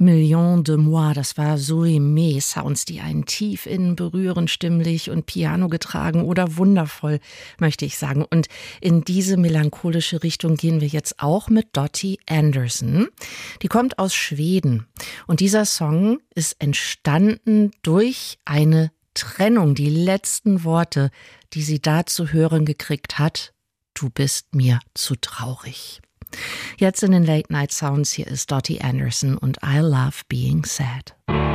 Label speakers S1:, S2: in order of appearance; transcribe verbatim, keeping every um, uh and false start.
S1: Million de Moi, das war Zoe May, Sounds, die einen tief innen berühren, stimmlich und Piano getragen oder wundervoll, möchte ich sagen. Und in diese melancholische Richtung gehen wir jetzt auch mit Dottie Anderson. Die kommt aus Schweden und dieser Song ist entstanden durch eine Trennung. Die letzten Worte, die sie da zu hören gekriegt hat: Du bist mir zu traurig. Jetzt in den Late Night Sounds, hier ist Dottie Anderson und I Love Being Sad.